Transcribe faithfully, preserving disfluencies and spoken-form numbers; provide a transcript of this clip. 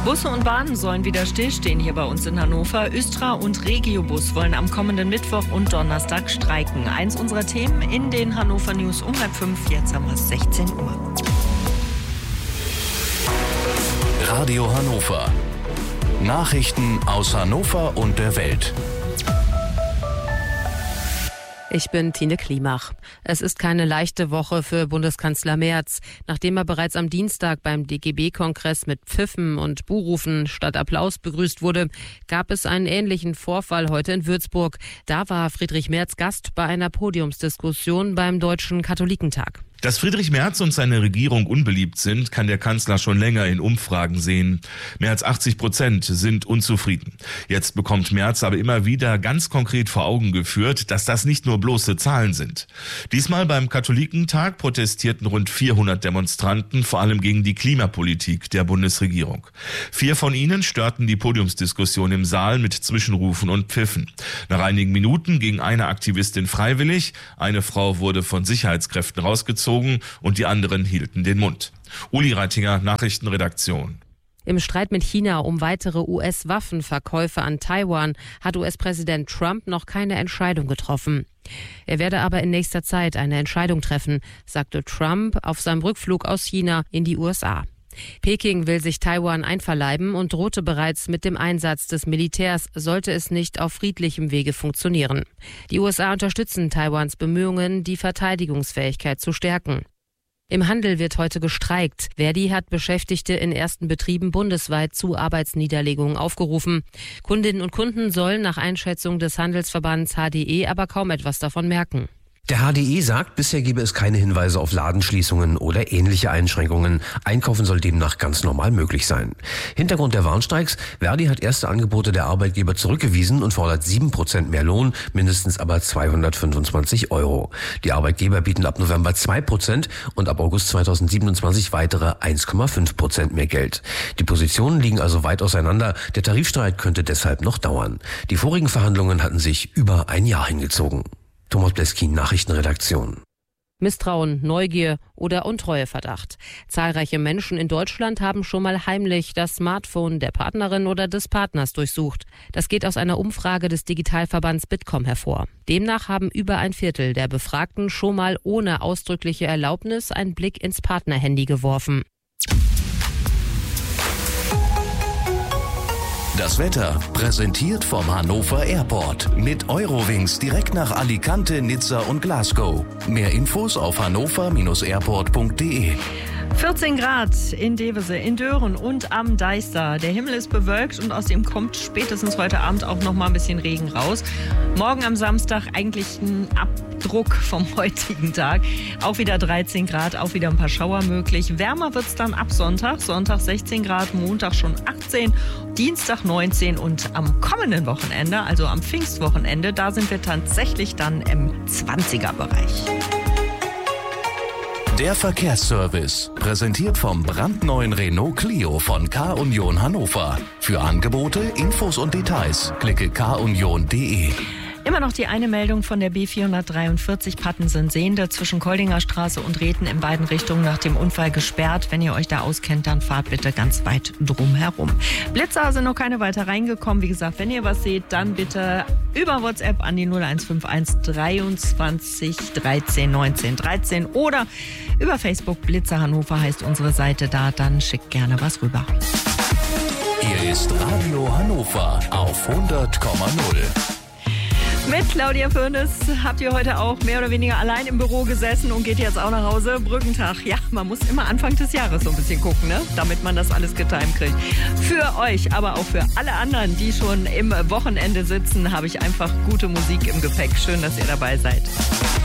Busse und Bahnen sollen wieder stillstehen hier bei uns in Hannover. Östra und Regiobus wollen am kommenden Mittwoch und Donnerstag streiken. Eins unserer Themen in den Hannover News um halb fünf. Jetzt haben wir es sechzehn Uhr. Radio Hannover. Nachrichten aus Hannover und der Welt. Ich bin Tine Klimach. Es ist keine leichte Woche für Bundeskanzler Merz. Nachdem er bereits am Dienstag beim D G B-Kongress mit Pfiffen und Buhrufen statt Applaus begrüßt wurde, gab es einen ähnlichen Vorfall heute in Würzburg. Da war Friedrich Merz Gast bei einer Podiumsdiskussion beim Deutschen Katholikentag. Dass Friedrich Merz und seine Regierung unbeliebt sind, kann der Kanzler schon länger in Umfragen sehen. Mehr als achtzig Prozent sind unzufrieden. Jetzt bekommt Merz aber immer wieder ganz konkret vor Augen geführt, dass das nicht nur bloße Zahlen sind. Diesmal beim Katholikentag protestierten rund vierhundert Demonstranten, vor allem gegen die Klimapolitik der Bundesregierung. Vier von ihnen störten die Podiumsdiskussion im Saal mit Zwischenrufen und Pfiffen. Nach einigen Minuten ging eine Aktivistin freiwillig, eine Frau wurde von Sicherheitskräften rausgezogen und die anderen hielten den Mund. Uli Reitinger, Nachrichtenredaktion. Im Streit mit China um weitere U S-Waffenverkäufe an Taiwan hat U S-Präsident Trump noch keine Entscheidung getroffen. Er werde aber in nächster Zeit eine Entscheidung treffen, sagte Trump auf seinem Rückflug aus China in die U S A. Peking will sich Taiwan einverleiben und drohte bereits mit dem Einsatz des Militärs, sollte es nicht auf friedlichem Wege funktionieren. Die U S A unterstützen Taiwans Bemühungen, die Verteidigungsfähigkeit zu stärken. Im Handel wird heute gestreikt. Verdi hat Beschäftigte in ersten Betrieben bundesweit zu Arbeitsniederlegungen aufgerufen. Kundinnen und Kunden sollen nach Einschätzung des Handelsverbands H D E aber kaum etwas davon merken. Der H D E sagt, bisher gebe es keine Hinweise auf Ladenschließungen oder ähnliche Einschränkungen. Einkaufen soll demnach ganz normal möglich sein. Hintergrund der Warnstreiks: Verdi hat erste Angebote der Arbeitgeber zurückgewiesen und fordert sieben Prozent mehr Lohn, mindestens aber zweihundertfünfundzwanzig Euro. Die Arbeitgeber bieten ab November zwei Prozent und ab August zweitausendsiebenundzwanzig weitere eins Komma fünf Prozent mehr Geld. Die Positionen liegen also weit auseinander. Der Tarifstreit könnte deshalb noch dauern. Die vorigen Verhandlungen hatten sich über ein Jahr hingezogen. Thomas Bleskin, Nachrichtenredaktion. Misstrauen, Neugier oder Untreueverdacht. Zahlreiche Menschen in Deutschland haben schon mal heimlich das Smartphone der Partnerin oder des Partners durchsucht. Das geht aus einer Umfrage des Digitalverbands Bitkom hervor. Demnach haben über ein Viertel der Befragten schon mal ohne ausdrückliche Erlaubnis einen Blick ins Partnerhandy geworfen. Das Wetter präsentiert vom Hannover Airport. Mit Eurowings direkt nach Alicante, Nizza und Glasgow. Mehr Infos auf hannover Bindestrich airport punkt de. vierzehn Grad in Devese, in Dören und am Deister. Der Himmel ist bewölkt und aus ihm kommt spätestens heute Abend auch noch mal ein bisschen Regen raus. Morgen am Samstag eigentlich ein Abdruck vom heutigen Tag. Auch wieder dreizehn Grad, auch wieder ein paar Schauer möglich. Wärmer wird es dann ab Sonntag. Sonntag sechzehn Grad, Montag schon achtzehn, Dienstag neunzehn und am kommenden Wochenende, also am Pfingstwochenende, da sind wir tatsächlich dann im zwanziger-Bereich. Der Verkehrsservice, präsentiert vom brandneuen Renault Clio von K-Union Hannover. Für Angebote, Infos und Details klicke k union punkt de. Immer noch die eine Meldung von der B vierhundertdreiundvierzig Pattensen-Sehnde zwischen Koldinger Straße und Reten in beiden Richtungen nach dem Unfall gesperrt. Wenn ihr euch da auskennt, dann fahrt bitte ganz weit drum herum. Blitzer sind noch keine weiter reingekommen. Wie gesagt, wenn ihr was seht, dann bitte über WhatsApp an die null eins fünf eins dreiundzwanzig dreizehn neunzehn dreizehn oder über Facebook. Blitzer Hannover heißt unsere Seite da. Dann schickt gerne was rüber. Hier ist Radio Hannover auf hundert Komma null. Mit Claudia Fürnes habt ihr heute auch mehr oder weniger allein im Büro gesessen und geht jetzt auch nach Hause. Brückentag. Ja, man muss immer Anfang des Jahres so ein bisschen gucken, ne? Damit man das alles getimt kriegt. Für euch, aber auch für alle anderen, die schon im Wochenende sitzen, habe ich einfach gute Musik im Gepäck. Schön, dass ihr dabei seid.